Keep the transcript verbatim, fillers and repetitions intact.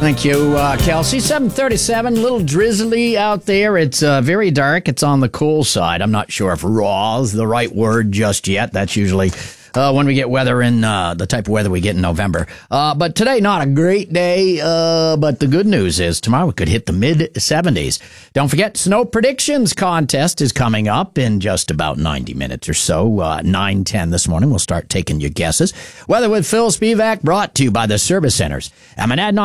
Thank you, uh, Kelsey. seven thirty-seven, a little drizzly out there. It's uh, very dark. It's on the cool side. I'm not sure if raw is the right word just yet. That's usually uh, when we get weather in uh, the type of weather we get in November. Uh, but today, not a great day. Uh, but the good news is tomorrow we could hit the mid seventies. Don't forget, Snow Predictions Contest is coming up in just about ninety minutes or so. Uh, nine ten this morning. We'll start taking your guesses. Weather with Phil Spivak, brought to you by the Service Centers. I'm an ad